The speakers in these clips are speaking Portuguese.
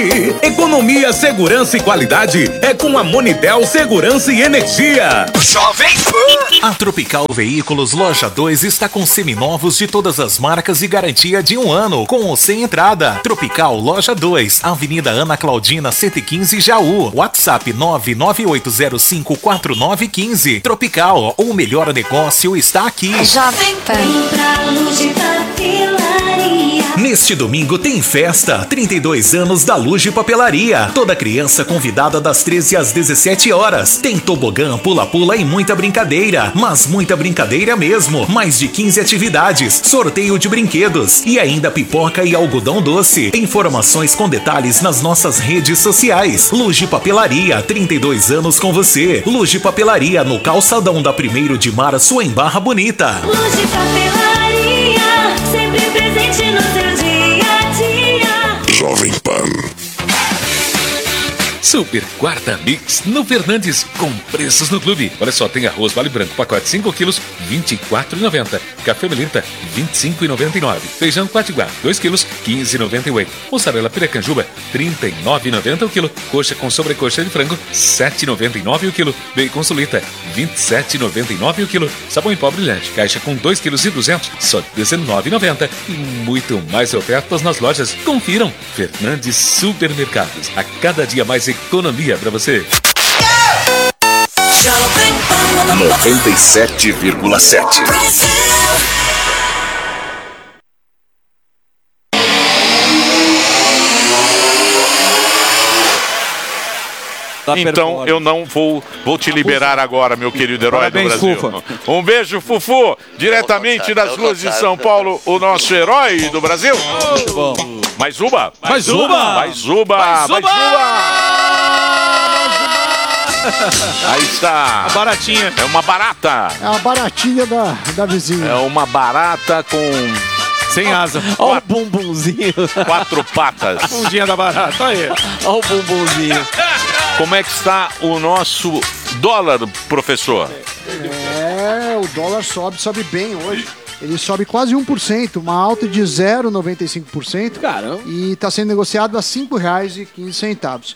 Economia, segurança e qualidade é com a Monitel Segurança e Energia. Jovem Pan. A Tropical Veículos Loja 2 está com seminovos de todas as marcas e garantia de 1 ano, com ou sem entrada. Tropical Loja 2, Avenida Ana Claudina 115 Jaú. WhatsApp 998054915. Tropical, o melhor negócio está aqui. Jovem Pan. Neste domingo tem festa, 32 anos da Luz de Papelaria. Toda criança convidada das 13 às 17 horas. Tem tobogã, pula-pula e muita brincadeira. Mas muita brincadeira mesmo. Mais de 15 atividades, sorteio de brinquedos e ainda pipoca e algodão doce. Informações com detalhes nas nossas redes sociais. Luz de Papelaria, 32 anos com você. Luz de Papelaria no calçadão da 1º de março em Barra Bonita. Luz de Papelaria, sempre presente no seu dia a dia. Jovem Pan. Super Quarta Mix no Fernandes, com preços no clube. Olha só, tem arroz Vale Branco, pacote 5 quilos, R$ 24,90. Café Melita, R$ 25,99. Feijão Quatiguá, 2 quilos, R$ 15,98. Mussarela Piracanjuba, R$ 39,90 o quilo. Coxa com sobrecoxa de frango, R$ 7,99 o quilo. Bacon Sulita, R$ 27,99 o quilo. Sabão em pó brilhante, caixa com 2 quilos e 200, só R$ 19,90. E muito mais ofertas nas lojas. Confiram. Fernandes Supermercados, a cada dia mais economia pra você. 97,7. Então eu não vou te liberar agora, meu querido herói do Brasil. Fufa. Um beijo, Fufu, diretamente das ruas de São Paulo, o nosso herói do Brasil. Muito bom. Mais uma. Mais uma. Mais uma. Mais uma. Aí está. A baratinha. É uma barata. É a baratinha da vizinha. É uma barata com... Sem asa. Olha o bumbumzinho. 4 patas. Bundinha da barata, aí. Olha o bumbumzinho. Como é que está o nosso dólar, professor? O dólar sobe bem hoje. Ele sobe quase 1%, uma alta de 0,95%. Caramba. E está sendo negociado a R$ 5,15.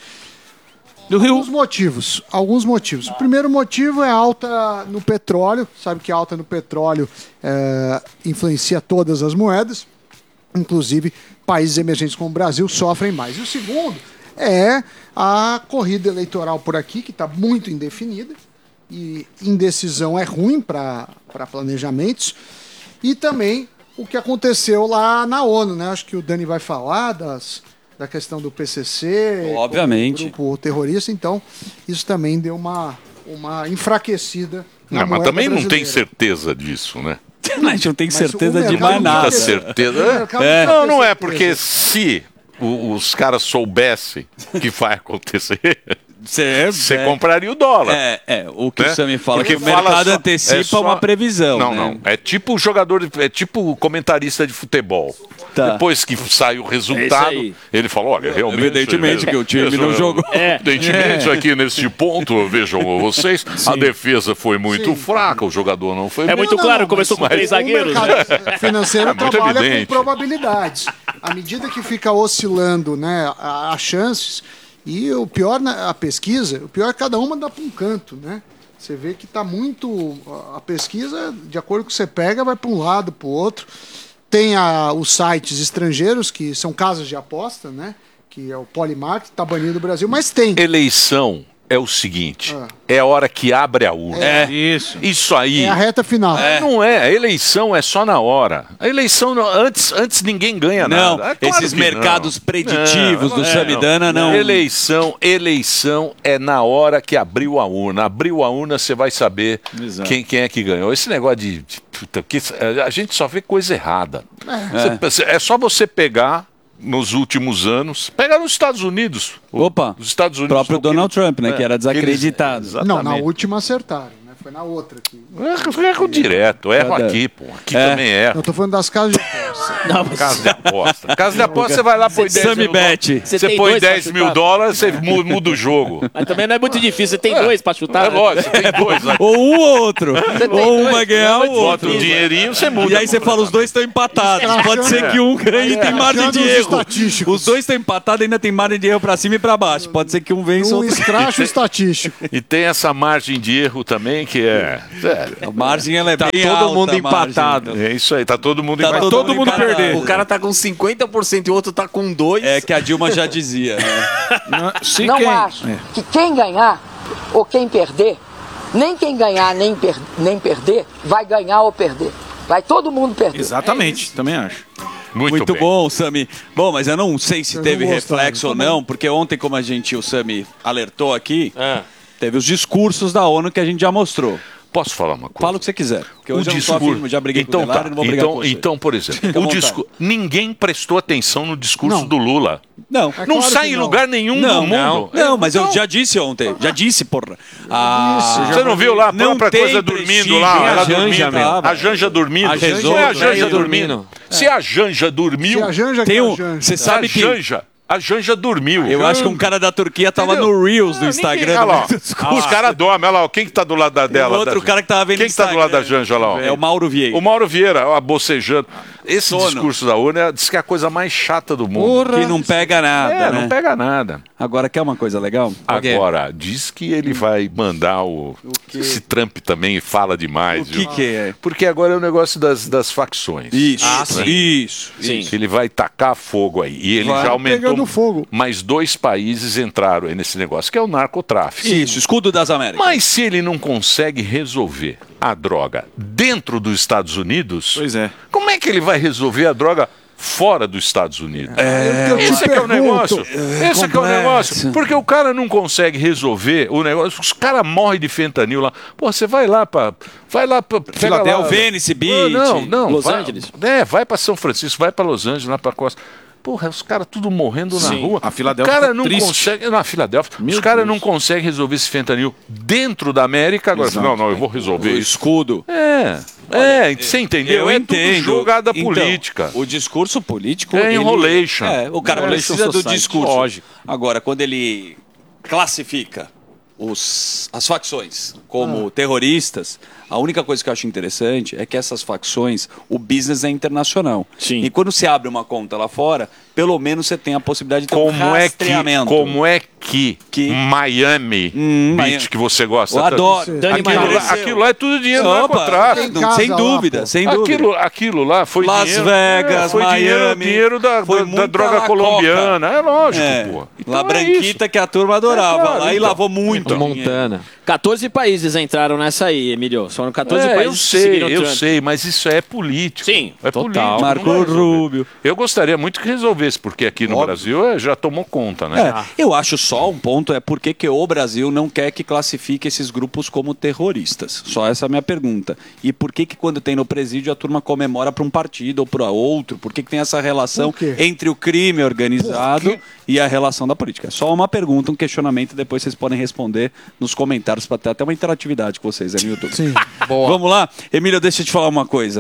Do Rio. Alguns motivos. O primeiro motivo é a alta no petróleo. Sabe que a alta no petróleo influencia todas as moedas. Inclusive, países emergentes como o Brasil sofrem mais. E o segundo é a corrida eleitoral por aqui, que está muito indefinida. E indecisão é ruim para planejamentos. E também o que aconteceu lá na ONU, né? Acho que o Dani vai falar da questão do PCC, obviamente, grupo terrorista, então isso também deu uma enfraquecida na moeda mas também brasileira. não tem certeza disso, né? A gente não tem certeza de mais nada. Muita certeza. Não é, porque se os caras soubessem que vai acontecer... Você compraria o dólar. O que o Sammy fala, porque que o mercado antecipa uma previsão. Não. É tipo jogador, é tipo comentarista de futebol. Tá. Depois que sai o resultado, ele fala, olha, realmente... Evidentemente que o time não jogou. Evidentemente, aqui neste ponto, vejam vocês, a defesa foi muito fraca, o jogador não foi... É muito claro, começou com 3 zagueiros. O mercado financeiro trabalha evidente. com probabilidades. À medida que fica oscilando, né, as chances... E o pior a pesquisa, o pior é cada uma dá para um canto, né? Você vê que está muito... A pesquisa, de acordo com o que você pega, vai para um lado, para o outro. Tem os sites estrangeiros, que são casas de aposta, né? Que é o Polymarket, está banido do Brasil, mas tem. Eleição é o seguinte, é a hora que abre a urna. Isso aí. É a reta final. Não é, a eleição é só na hora. A eleição, antes ninguém ganha nada. Não, esses mercados preditivos do Samidana, não. Eleição é na hora que abriu a urna. Abriu a urna, você vai saber quem é que ganhou. Esse negócio a gente só vê coisa errada. É só você pegar... Nos últimos anos, pega nos Estados Unidos. Opa, os Estados Unidos, próprio Donald Trump, né, que era desacreditado. Não, na última acertaram, né? foi na outra aqui. Erro direto, erro aqui, pô. Aqui também erro. Eu tô falando das casas de aposta. Não, mas... Casa de aposta. Casa de aposta, você vai lá, põe 10 mil dólares. Você tem põe dois 10 pra mil chutar? dólares, você muda o jogo. Mas também não é muito difícil, você tem dois pra chutar. É lógico, você tem dois. Né? Ou um ou outro. Ou um vai ganhar o Bota outro. o dinheirinho, você muda. E aí você fala, os dois estão empatados. Pode ser que um ganhe e tem margem de erro. Os dois estão empatados, ainda tem margem de erro pra cima e pra baixo. Pode ser que um vença Um outro. escracho estatístico. E tem essa margem de erro também, que é... A margem ela é Tá bem todo alta, mundo a margem. empatado. É isso aí, tá todo mundo Tá empatado. todo mundo empatado. perder. O cara tá com 50% e o outro tá com 2%. É que a Dilma já dizia, né? Não acho que quem ganhar ou quem perder, nem quem ganhar nem perder, vai ganhar ou perder. Vai todo mundo perder. Exatamente, também acho. Muito bem. bom, Sami. Bom, mas eu não sei se Eu teve não gostava, reflexo ou tá bom. não, porque ontem, como o Sami alertou aqui, teve os discursos da ONU que a gente já mostrou. Posso falar uma coisa? Fala o que você quiser. Porque hoje eu não sou afirmo, já briguei então, com o Delari, não vou brigar com você. Então, por exemplo, Fica à o vontade. ninguém prestou atenção no discurso Não. do Lula. Não. Não claro sai que em não. lugar nenhum do mundo. Não, mas eu Então, já disse ontem. Já disse, porra. Você não viu lá a Não própria tem coisa prestígio, dormindo lá? tem a Ela Janja, dormindo. meu. A Janja dormindo. A Janja Não é a Janja dormindo. dormindo. Se a Janja dormiu, Se a Janja Tem que é um, a Janja. você sabe que a Janja dormiu. eu acho que um cara da Turquia tava Entendeu? no Reels do Ninguém- Instagram. Olha lá, do ó. Os caras dormem. Olha lá, ó, quem que tá do lado dela? O outro cara que tava vendo Quem que tá do lado da Instagram. Janja lá? Ó? É o Mauro Vieira. O Mauro Vieira, ó, bocejando. Esse Sono. discurso da ONU diz que é a coisa mais chata do mundo. Que não pega nada, né? Não pega nada. Agora, quer uma coisa legal? Agora, diz que ele vai mandar esse Trump também fala demais. O que é? Porque agora é o negócio das facções. Isso, Isso. Que ele vai tacar fogo aí. E ele Vai já aumentou. pegando fogo. Mais 2 países entraram aí nesse negócio, que é o narcotráfico. Isso, escudo das Américas. Mas se ele não consegue resolver a droga dentro dos Estados Unidos, Pois é. como é que ele vai resolver a droga fora dos Estados Unidos? Eu te Esse é que é o pergunto. negócio. Esse é que é o negócio. Porque o cara não consegue resolver o negócio. Os caras morrem de fentanil lá. Pô, você vai lá pra. Filadélfia, Venice Beach, Não. Los vai, Angeles. Vai pra São Francisco, vai pra Los Angeles, lá pra costa. Porra, os caras tudo morrendo na rua. A Filadélfia O cara tá não triste. consegue. Na Filadélfia, os caras não conseguem resolver esse fentanil dentro da América. Agora, Exato. não, eu vou resolver O isso. escudo. Você entendeu? Eu É entendo. tudo jogada Então, política. O discurso político... É enrolation. O cara Enrolation precisa do society. discurso. Lógico. Agora, quando ele classifica as facções como terroristas, a única coisa que eu acho interessante é que essas facções, o business é internacional. Sim. E quando você abre uma conta lá fora, pelo menos você tem a possibilidade de ter um Como é que Que- Miami Beach, Miami. que você gosta Eu adoro. Dani Aquilo lá é tudo dinheiro Opa, narcotráfico. Tem casa sem lá, dúvida, pô. sem dúvida. Aquilo lá foi Las dinheiro, Vegas, foi Miami, dinheiro da foi muita droga la colombiana. É lógico, É. pô. La é Branquita, que a turma adorava. É, claro, lá e então. lavou muito. Montana. 14 países entraram nessa aí, Emílio. Foram 14 Eu países que seguiram sei, o eu Trump. sei, mas isso é político. Sim, é total. político. Marco não vai resolver. Rubio. Eu gostaria muito que resolvesse, porque aqui no Brasil já tomou conta, né? Eu acho só um ponto é por que o Brasil não quer que classifique esses grupos como terroristas. Só essa é a minha pergunta. E por que quando tem no presídio a turma comemora para um partido ou para outro? Por que tem essa relação Por quê? entre o crime organizado e a relação da política? É só uma pergunta, um questionamento, depois vocês podem responder nos comentários para ter até uma interatividade com vocês aí no YouTube. Sim. Vamos lá? Emílio, deixa eu te falar uma coisa.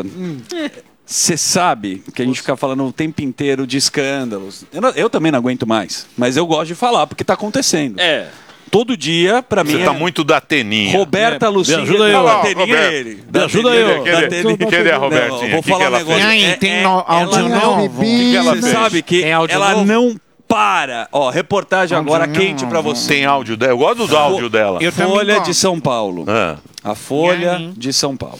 Você sabe que a gente fica falando o tempo inteiro de escândalos. Eu também não aguento mais, mas eu gosto de falar porque está acontecendo. É. Todo dia, pra mim, Você tá muito da Teninha. Roberta Lucinha. Me ajuda aí, Não, ó. da Teninha Roberto. é ele. Me ajuda aí, ó. Cadê a Robertinha? Não, vou Que falar ela um negócio. fez? Tem Tem áudio ela novo. não, O que ela Você fez? sabe que Tem áudio ela novo? não para. Ó, reportagem agora quente pra você. Tem áudio dela? Eu gosto dos áudios dela. Folha de São Paulo. Ah. A Folha de São Paulo.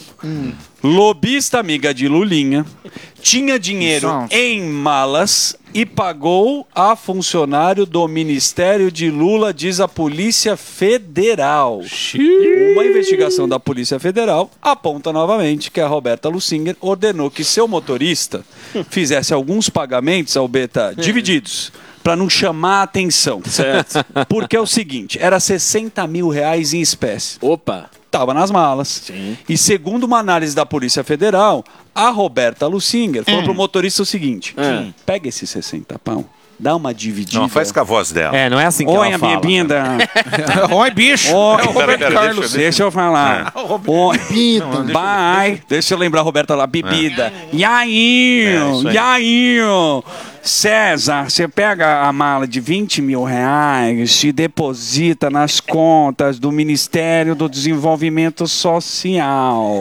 Lobista amiga de Lulinha tinha dinheiro em malas e pagou a funcionário do Ministério de Lula, diz a Polícia Federal. Uma investigação da Polícia Federal aponta novamente que a Roberta Lucinger ordenou que seu motorista fizesse alguns pagamentos, Albeta, divididos, para não chamar a atenção. Certo. Porque é o seguinte, era 60 mil reais em espécie. Opa. Estava nas malas. Sim. E segundo uma análise da Polícia Federal, a Roberta Lucinger falou pro motorista o seguinte: pega esses 60 pão dá uma dividida. Não, faz com a voz dela. Não é assim que Oi, ela a fala. bebida. Oi, bicho. Oi, É o Roberto Carlos. Deixa eu falar. Oi, vai. Deixa eu lembrar a Roberta lá, bebida. Yainho, Yainho. César, você pega a mala de 20 mil reais e deposita nas contas do Ministério do Desenvolvimento Social.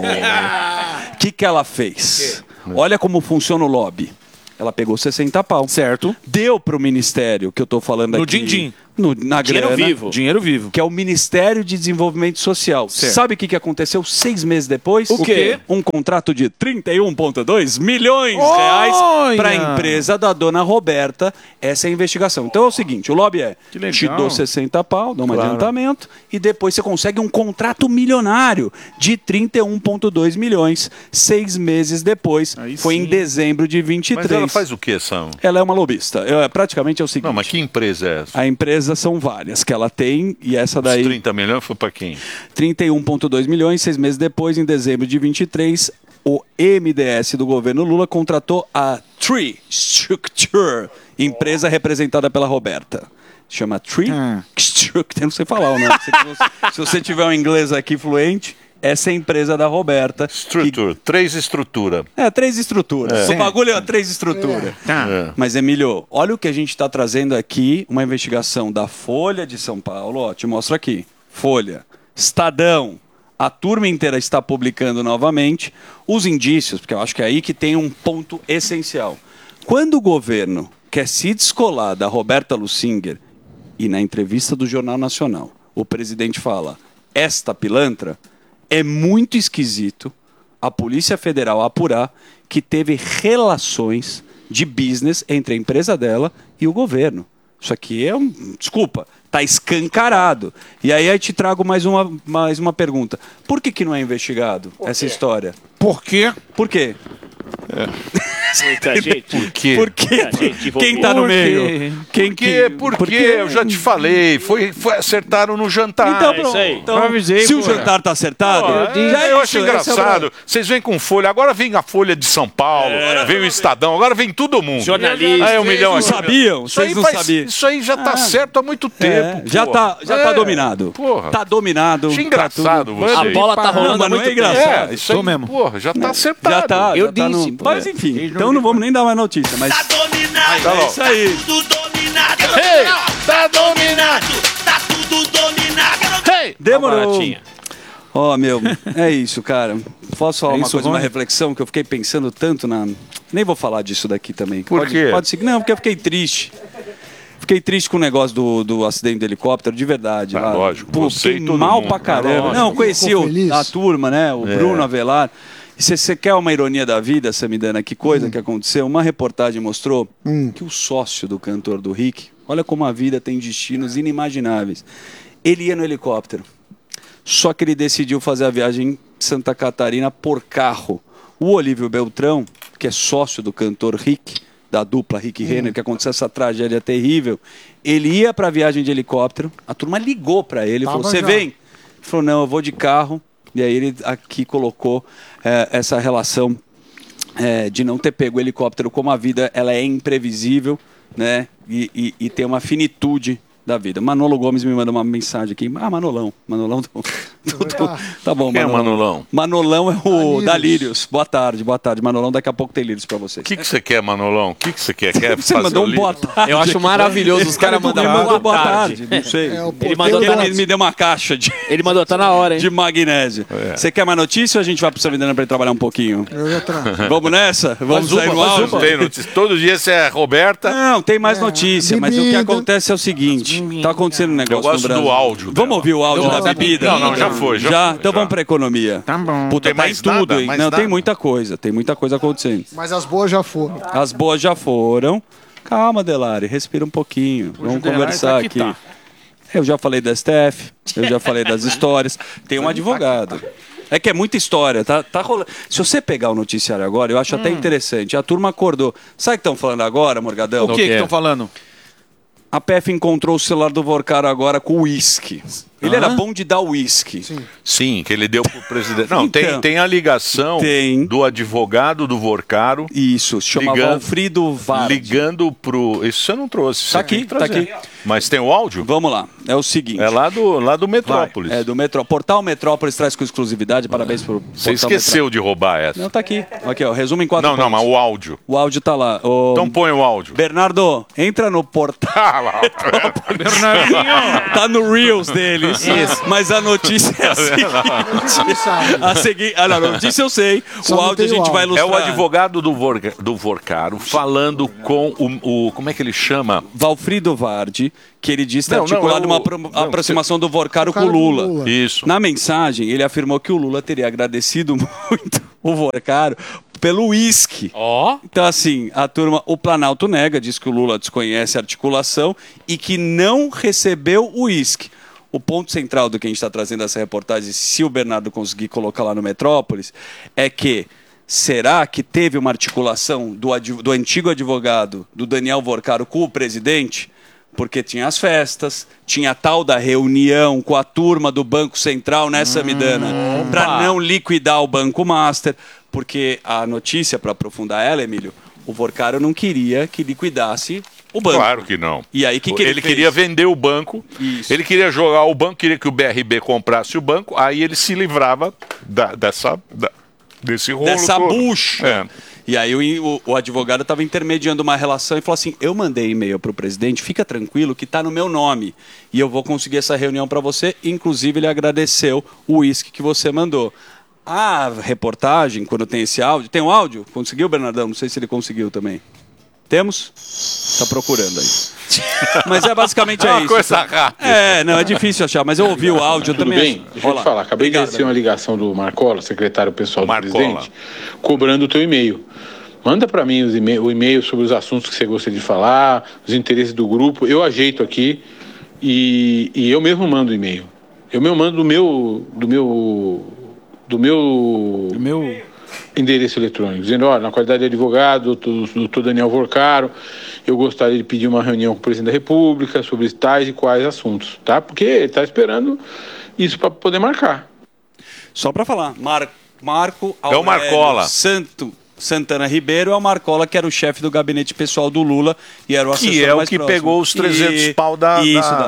O que ela fez? Olha como funciona o lobby. Ela pegou 60 pau. Certo. Deu pro ministério, que eu tô falando No aqui. din-din. Na Dinheiro grana. vivo. Dinheiro vivo. Que é o Ministério de Desenvolvimento Social. Certo. Sabe o que aconteceu 6 meses depois? O quê? Um contrato de 31,2 milhões de reais para a empresa da dona Roberta. Essa é a investigação. Então é o seguinte, o lobby é, Que legal. te dou 60 pau, dou um Claro. adiantamento, e depois você consegue um contrato milionário de 31,2 milhões 6 meses depois. Aí Foi em sim. dezembro de 23. Mas ela faz o quê, Sam? Ela é uma lobista. Praticamente é o seguinte. Não, mas que empresa é essa? A empresa são várias que ela tem, e essa Os daí... 30 milhões foi pra quem? 31,2 milhões, 6 meses depois, em dezembro de 23, o MDS do governo Lula contratou a Tree Structure, empresa representada pela Roberta. Chama Tree Structure, não sei falar o nome. Se você tiver um inglês aqui fluente, essa é a empresa da Roberta. Structure, 3 estrutura. 3 estruturas. O bagulho é 3 estruturas. Mas, Emílio, olha o que a gente está trazendo aqui, uma investigação da Folha de São Paulo. Ó, te mostro aqui. Folha, Estadão, a turma inteira está publicando novamente os indícios, porque eu acho que é aí que tem um ponto essencial. Quando o governo quer se descolar da Roberta Lusinger, e na entrevista do Jornal Nacional, o presidente fala, esta pilantra, é muito esquisito a Polícia Federal apurar que teve relações de business entre a empresa dela e o governo. Isso aqui é desculpa, tá escancarado. E aí eu te trago mais uma pergunta. Por que não é investigado essa história? Por quê? Por quê? Muita gente. Por quê? Por quê? Muita gente Quem tá no meio? Por quê? Eu já te falei. Foi acertaram no jantar. Então, É isso aí. Então, Eu avisei, se o pô. jantar tá acertado, Eu acho engraçado. Vocês vêm com Folha, agora vem a Folha de São Paulo, vem o Estadão, agora vem todo mundo. Jornalista. Aí, 1 milhão Não aqui. sabiam? Isso aí, Vocês não faz- sabiam? isso aí já tá certo há muito tempo. Já porra. tá dominado. Porra. Tá dominado. Achei tá engraçado tudo- você. A bola tá rolando Não, mas há não muito é engraçado. Isso aí, mesmo. porra, já tá acertado. Já tá. Eu já tá disse, no... pô. Mas enfim, então não vamos nem dar mais notícia. Mas dominado, Tá bom. isso aí. tudo dominado. Ei, Tá dominado, tá tudo dominado. Ei! Demorou. Baratinha. Ó, meu, é isso, cara. Posso falar É uma isso, coisa, uma Rony? reflexão que eu fiquei pensando tanto na... Nem vou falar disso daqui também. Por quê? Pode seguir. Não, porque eu fiquei triste. Fiquei triste com o negócio do acidente do helicóptero, de verdade. lá. lógico, Pô, você e fiquei todo mal mundo. pra caramba. Lógico. Não, conheci Ficou feliz? a turma, né? O Bruno Avelar. E se você quer uma ironia da vida, Samidana, que coisa que aconteceu? Uma reportagem mostrou que o sócio do cantor do Rick, olha como a vida tem destinos inimagináveis. Ele ia no helicóptero. Só que ele decidiu fazer a viagem em Santa Catarina por carro. O Olívio Beltrão, que é sócio do cantor Rick, da dupla Rick Renner, que aconteceu essa tragédia terrível, ele ia para a viagem de helicóptero, a turma ligou para ele e falou, você já. vem? Ele falou, não, eu vou de carro. E aí ele aqui colocou essa relação de não ter pego o helicóptero, como a vida ela é imprevisível, né? E tem uma finitude da vida. Manolo Gomes me mandou uma mensagem aqui. Manolão. Manolão tá bom, Quem é Manolão? Manolão é o Dalírios. Boa tarde. Manolão, daqui a pouco tem Lírios pra vocês. O que você quer, Manolão? O que você quer? Quer Você fazer mandou o um livro? boa tarde. Eu acho maravilhoso os caras mandando Ele mandou boa tarde. Não sei. É, o Ele porteiro mandou da- Ele me deu uma caixa Ele mandou, tá na hora, hein? de magnésio. Você quer mais notícia ou a gente vai pro Savidana pra ele trabalhar um pouquinho? Eu já tra- Vamos nessa? Vamos sair no áudio? Não tem notícia. Todo dia você é Roberta. Não, tem mais notícia, mas o que bebida. acontece é o seguinte: tá acontecendo um negócio Eu gosto no Brasil. do áudio dela. Vamos ouvir o áudio da bebida? Não, já foi. Então vamos pra economia. Tá bom. Puta, Tem tá mais em tudo, nada? hein? Mais Não, nada? tem muita coisa acontecendo. Mas as boas já foram. As boas já foram. Calma, Delari, respira um pouquinho. Vamos Delari conversar tá que aqui. tá. Eu já falei da STF, eu já falei das histórias. Tem um advogado. É que é muita história, tá rolando. Se você pegar o noticiário agora, eu acho até interessante. A turma acordou. Sabe o que estão falando agora, Morgadão? O que estão falando? A PF encontrou o celular do Vorcaro agora com uísque. Ele era bom de dar uísque. Sim, que ele deu pro presidente. Não, Então, tem a ligação do advogado do Vorcaro. Isso, se chama Valfrido Vardi. Ligando pro... Isso você não trouxe. Tá aqui, tá aqui. Mas tem o áudio? Vamos lá, é o seguinte. É lá do Metrópolis. É do Metrópolis. Portal Metrópolis traz com exclusividade, parabéns pro Você esqueceu de roubar essa. Não, tá aqui. Aqui, ó, resumo em 4 pontos. Não, mas o áudio. O áudio tá lá. Então põe o áudio. Bernardo, entra no portal. Tá no Reels deles. Isso. Mas a notícia é a seguinte. A notícia eu sei. O áudio a gente vai ilustrar. É o advogado do Vorcaro falando com o... Como é que ele chama? Valfrido Vardi, que ele disse ter articulado uma aproximação do Vorcaro com o Lula. Isso. Na mensagem, ele afirmou que o Lula teria agradecido muito o Vorcaro pelo uísque. Então, assim, a turma, o Planalto nega, diz que o Lula desconhece a articulação e que não recebeu o uísque. O ponto central do que a gente está trazendo essa reportagem, se o Bernardo conseguir colocar lá no Metrópolis, é que será que teve uma articulação do antigo advogado, do Daniel Vorcaro, com o presidente? Porque tinha as festas, tinha a tal da reunião com a turma do Banco Central, né, Samidana? Para não liquidar o Banco Master. Porque a notícia, para aprofundar ela, Emílio, o Vorcaro não queria que liquidasse o banco. Claro que não. E aí, o que ele fez? queria vender o banco, ele queria jogar o banco, queria que o BRB comprasse o banco, aí ele se livrava desse rolo dessa todo. bucha. É. E aí o advogado estava intermediando uma relação e falou assim, eu mandei e-mail para o presidente, fica tranquilo que está no meu nome e eu vou conseguir essa reunião para você. Inclusive ele agradeceu o uísque que você mandou. A reportagem, quando tem esse áudio... Tem um áudio? Conseguiu, Bernardão? Não sei se ele conseguiu também. Temos? Tá procurando aí. Mas é basicamente É uma isso. coisa rápida. Não, é difícil achar, mas eu ouvi o áudio Tudo também. bem? Deixa eu te falar. Acabei de receber uma ligação do Marcola, secretário pessoal do presidente, cobrando o teu e-mail. Manda para mim o e-mail sobre os assuntos que você gostaria de falar, os interesses do grupo. Eu ajeito aqui e eu mesmo mando o e-mail. Eu mesmo mando do meu endereço eletrônico, dizendo, olha, na qualidade de advogado, doutor Daniel Vorcaro, eu gostaria de pedir uma reunião com o presidente da República sobre tais e quais assuntos, tá? Porque ele está esperando isso para poder marcar. Só para falar, Marco É o Marcola. Santana Ribeiro é o Marcola, que era o chefe do gabinete pessoal do Lula e era o assessor Que é o mais que próximo. pegou os 300 pau da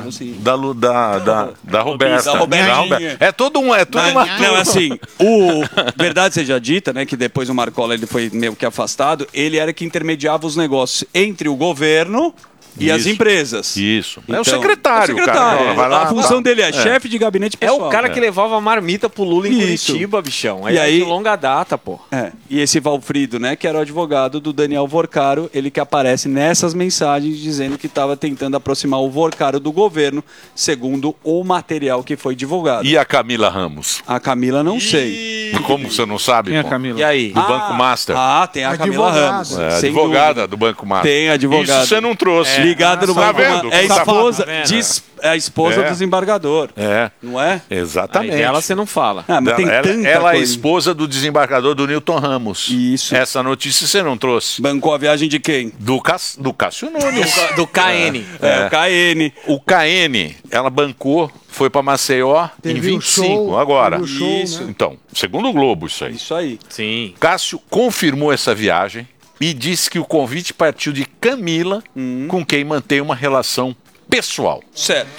Roberta. Da Robertinha. É tudo uma... Não, assim, verdade seja dita, né, que depois o Marcola ele foi meio que afastado, ele era que intermediava os negócios entre o governo e as empresas. Isso. Então, é o secretário, é o secretário. cara. Vai lá, a função dele é chefe de gabinete pessoal. É o cara que levava a marmita pro Lula em Isso. Curitiba, bichão. E aí- de longa data, pô. E esse Valfrido, né, que era o advogado do Daniel Vorcaro, ele que aparece nessas mensagens dizendo que estava tentando aproximar o Vorcaro do governo, segundo o material que foi divulgado. E a Camila Ramos? A Camila não sei. Como você não sabe? Quem é a pô? Camila? E aí? Do Banco Master. Tem a Camila Ramos. É, sem advogada dúvida. do Banco Master. Tem advogada. Isso você não trouxe. Ligada no Tá Banco vendo? Master. É Tá esposa, vendo? é a esposa É. do desembargador. É. Não é? Exatamente. Aí dela você não fala. Mas tem ela tanta é coisa. esposa do desembargador do Newton Ramos. Isso. Essa notícia você não trouxe. Bancou a viagem de quem? Do Cássio Nunes. Do KN. O KN. O KN, ela bancou, foi pra Maceió Teve em o 25 show, agora. teve o show, Isso. né? Então, segundo o Globo isso aí. Isso aí. Sim. Cássio confirmou essa viagem e disse que o convite partiu de Camila, com quem mantém uma relação pessoal. Certo.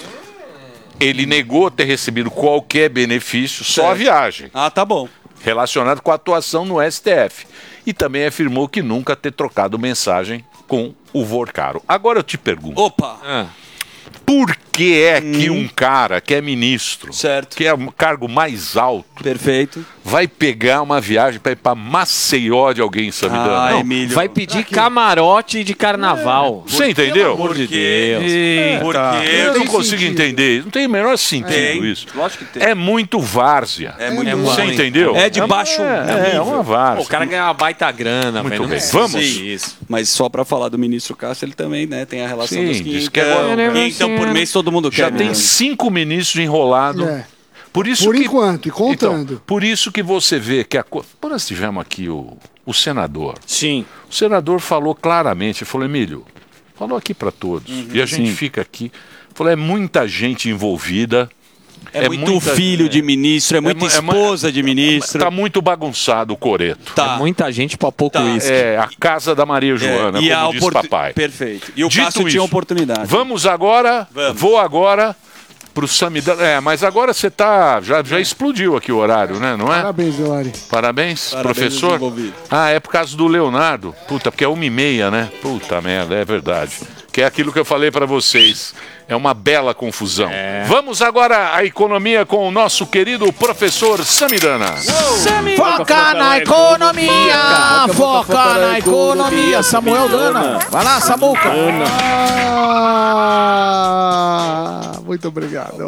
Ele negou ter recebido qualquer benefício, só a viagem. Ah, tá bom. Relacionado com a atuação no STF. E também afirmou que nunca ter trocado mensagem com o Vorcaro. Agora eu te pergunto. Opa! Por que é que um cara que é ministro, certo, que é o cargo mais alto, perfeito, vai pegar uma viagem para ir para Maceió de alguém, Samidana? Não, Emílio. Vai pedir camarote de carnaval. Você entendeu? Pelo amor de Deus. Por quê? Eu não consigo entender. Não tem o menor sentido isso. Lógico que tem. É muito várzea. É muito Você muito. entendeu? É de baixo É uma várzea. Pô, o cara ganha uma baita grana, Muito velho. bem. Não é Vamos? isso. Mas só pra falar do ministro Cássio, ele também, né, tem a relação Sim, dos diz 500. que é 500 por mês todo mundo quer. Já tem 5 ministros enrolados. É. Por isso Por que, enquanto, e contando. Então, por isso que você vê que Por nós tivemos aqui o senador. Sim. O senador falou claramente, falou, Emílio, falou aqui para todos. E a gente fica aqui. Falou, é muita gente envolvida É muito filho de ministro, é muita esposa de ministro. Tá muito bagunçado o coreto. Tá. É muita gente pra pouco uísque. É a casa da Maria Joana, e como diz papai. Perfeito. E o Dito Cássio tinha isso, oportunidade. Vamos agora, vou agora pro Samidana. Mas agora você tá. Já explodiu aqui o horário, né? Não é? Parabéns, Delari. Parabéns, professor. É por causa do Leonardo. Puta, porque é 1h30, né? Puta merda, é verdade. Que é aquilo que eu falei pra vocês. É uma bela confusão. Vamos agora à economia com o nosso querido professor Samidana. Foca na economia! Foca na economia! Samuel Dana! Vai lá, Samuca! Muito obrigado.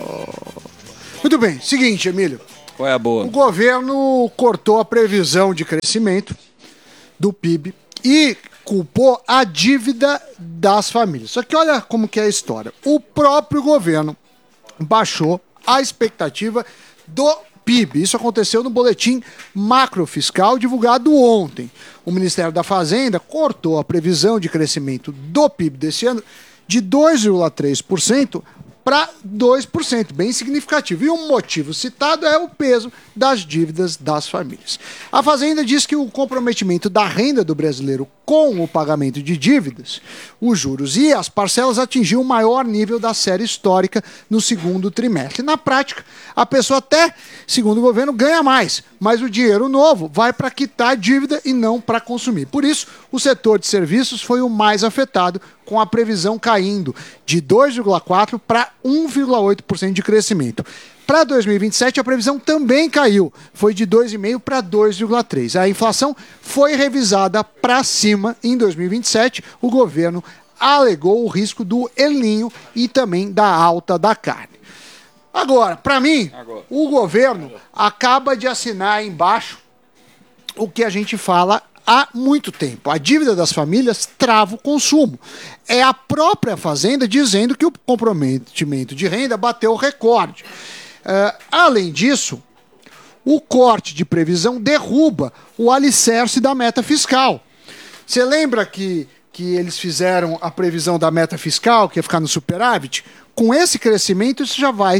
Muito bem, seguinte, Emílio. Qual é a boa? O governo cortou a previsão de crescimento do PIB e culpou a dívida das famílias. Só que olha como que é a história. O próprio governo baixou a expectativa do PIB. Isso aconteceu no boletim macrofiscal divulgado ontem. O Ministério da Fazenda cortou a previsão de crescimento do PIB desse ano de 2,3% para 2%, bem significativo. E o motivo citado é o peso das dívidas das famílias. A Fazenda diz que o comprometimento da renda do brasileiro com o pagamento de dívidas, os juros e as parcelas atingiu o maior nível da série histórica no segundo trimestre. Na prática, a pessoa até, segundo o governo, ganha mais, mas o dinheiro novo vai para quitar a dívida e não para consumir. Por isso, o setor de serviços foi o mais afetado, com a previsão caindo de 2,4% para 1,8% de crescimento. Para 2027, a previsão também caiu, foi de 2,5% para 2,3%. A inflação foi revisada para cima em 2027. O governo alegou o risco do El Niño e também da alta da carne. Agora, para mim, o governo acaba de assinar aí embaixo o que a gente fala há muito tempo. A dívida das famílias trava o consumo. É a própria Fazenda dizendo que o comprometimento de renda bateu o recorde. Além disso, o corte de previsão derruba o alicerce da meta fiscal. Você lembra que eles fizeram a previsão da meta fiscal, que ia ficar no superávit? Com esse crescimento, isso já vai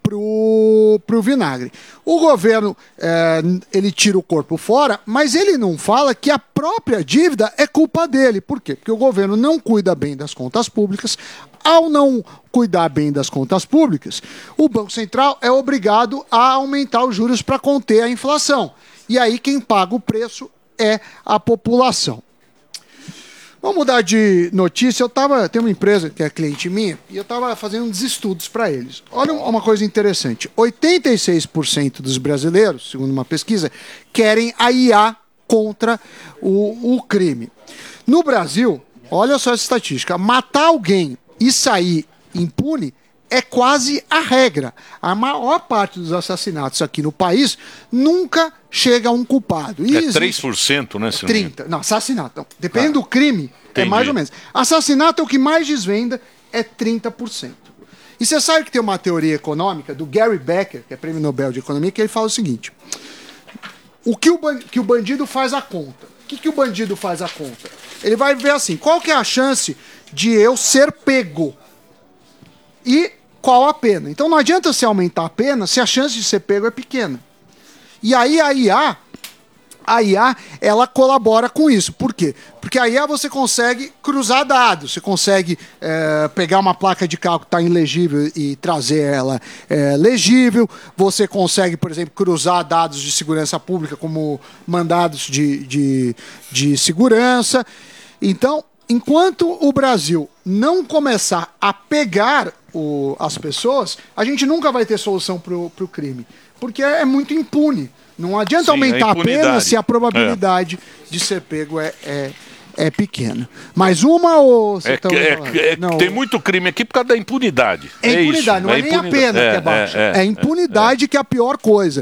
pro vinagre. O governo, ele tira o corpo fora, mas ele não fala que a própria dívida é culpa dele. Por quê? Porque o governo não cuida bem das contas públicas. Ao não cuidar bem das contas públicas, o Banco Central é obrigado a aumentar os juros para conter a inflação. E aí quem paga o preço é a população. Vamos mudar de notícia. Tem uma empresa que é cliente minha e eu estava fazendo uns estudos para eles. Olha uma coisa interessante. 86% dos brasileiros, segundo uma pesquisa, querem a IA contra o crime. No Brasil, olha só essa estatística. Matar alguém e sair impune é quase a regra. A maior parte dos assassinatos aqui no país nunca chega a um culpado. E 3%, né, senhor? 30%. Não, assassinato. Não. Depende do crime, é mais ou menos. Assassinato é o que mais desvenda, é 30%. E você sabe que tem uma teoria econômica do Gary Becker, que é prêmio Nobel de Economia, que ele fala o seguinte: que o bandido faz a conta. O que o bandido faz a conta? Ele vai ver assim, qual que é a chance de eu ser pego? E qual a pena? Então não adianta você aumentar a pena se a chance de ser pego é pequena. E aí a IA, ela colabora com isso. Por quê? Porque a IA você consegue cruzar dados, você consegue pegar uma placa de carro que está ilegível e trazer ela legível, você consegue, por exemplo, cruzar dados de segurança pública como mandados de segurança. Então, enquanto o Brasil não começar a pegar as pessoas, a gente nunca vai ter solução para o crime, porque é muito impune. Não adianta aumentar a pena se a probabilidade de ser pego é pequena. Mais uma ou você tem muito crime aqui por causa da impunidade. É impunidade, não é nem a pena que é baixa. É impunidade que é a pior coisa.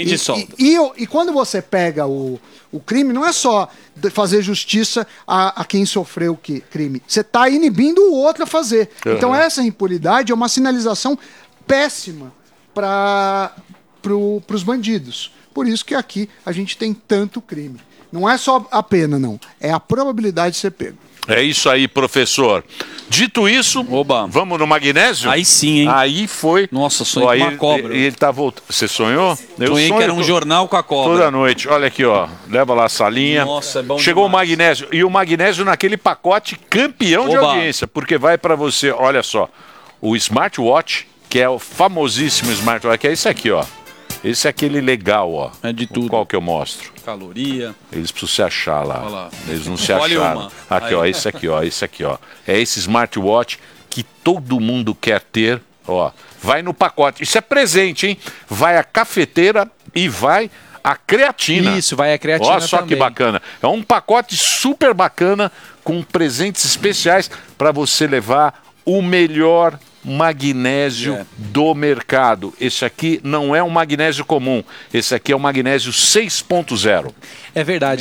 E quando você pega o crime, não é só fazer justiça a quem sofreu o crime. Você está inibindo o outro a fazer. Então essa impunidade é uma sinalização péssima para os bandidos. Por isso que aqui a gente tem tanto crime. Não é só a pena, não. É a probabilidade de ser pego. É isso aí, professor. Dito isso, vamos no magnésio? Aí sim, hein? Aí foi. Nossa, sonhei com uma cobra. Ele tá voltando. Você sonhou? Sonhei que era um jornal com a cobra. Toda noite. Olha aqui, ó. Leva lá a salinha. Nossa, é bom Chegou demais. o magnésio. E o magnésio naquele pacote campeão de audiência. Porque vai pra você, olha só, o smartwatch, que é o famosíssimo smartwatch, que é esse aqui, ó. Esse é aquele legal, ó. É de tudo. Qual que eu mostro? Caloria. Eles precisam se achar lá. Olha lá. Eles não se Olha acharam. uma. Aqui, Aí. ó, esse aqui, ó, esse aqui, ó. É esse smartwatch que todo mundo quer ter, ó. Vai no pacote. Isso é presente, hein? Vai a cafeteira e vai a creatina. Isso, vai a creatina Olha só também. que bacana. É um pacote super bacana com presentes especiais para você levar o melhor magnésio do mercado. Esse aqui não é um magnésio comum. Esse aqui é um magnésio 6.0. É verdade.